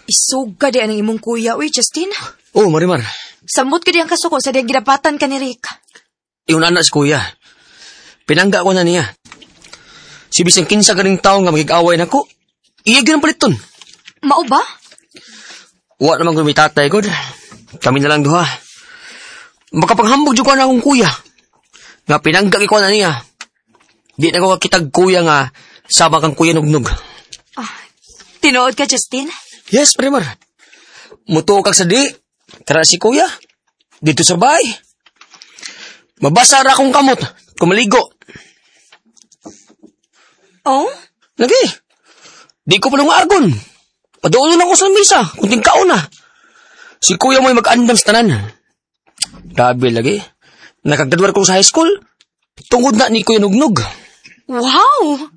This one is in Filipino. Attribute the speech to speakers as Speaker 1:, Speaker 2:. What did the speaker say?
Speaker 1: Isuga di ang imong kuya, uy, Justin.
Speaker 2: Oh, Marimar.
Speaker 1: Samot ka di ang kasuko sa diyang ginapatan ka ni Rick.
Speaker 2: Iyon anak si kuya. Pinangga ko na niya. Si bisang kinsa ganing tao nga magig-away na ko, iya ginang paliton.
Speaker 1: Mao ba?
Speaker 2: Wa naman kung may tatay ko. Kami na lang duha. Makapanghambog dyan ko na akong kuya. Nga pinangga ko na niya. Di na ko kakitag kuya nga sama kang kuya nugnog.
Speaker 1: Tinuod ka, Justin?
Speaker 2: Yes, Marimar. Mutuo kag sa di. Tara si kuya. Dito sa bahay. Mabasa ra akong kamot. Kumaligo.
Speaker 1: Oh?
Speaker 2: Lagi. Di ko palong argon. Paduulon ako sa misa. Kunting kaon na. Si kuya mo'y mag-andam sa tanan. Grabe lagi. Nakagdadwar ko sa high school. Tungod na ni kuya nugnog.
Speaker 1: Wow!